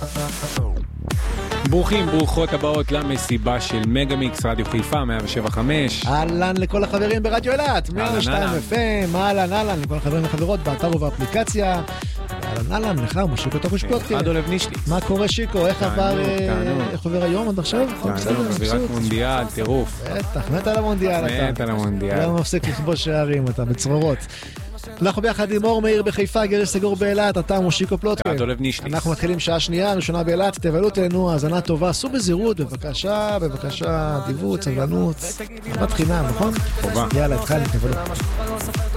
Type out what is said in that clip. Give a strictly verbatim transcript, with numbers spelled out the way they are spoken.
ברוכים, ברוכות הבאות למסיבה של מגה-מיקס, רדיו חיפה, מאה שבע וחמש. אהלן לכל החברים ברדיו אילת, מאה ושתיים אף אם, אהלן אהלן לכל החברים והחברות באתר ובאפליקציה. אהלן אהלן, לך משיקו תחוש פלוטקי. אחד עולב נשלי. מה קורה שיקו? איך עבר, איך עובר היום עד עכשיו? תענו, אווירת מונדיאל, טירוף. בטח, מת על המונדיאל אתה. מת על המונדיאל. לא מפסיק לכבוש שערים אתה, בצרורות. אנחנו ביחד עם אור מאיר בחיפה, גרש סגור באילת, אתה מושיקו פלוטקי. אחד עולב נשלי. אנחנו מתחילים שעה שנייה, ראשונה באילת, תבלו תהנו, האזנה טובה, עשו בזהירות, בבקשה, בבקשה, דיוות, סבלנות, חובת חינם, נכון? חובה. יאללה, התחלנו, תבלו.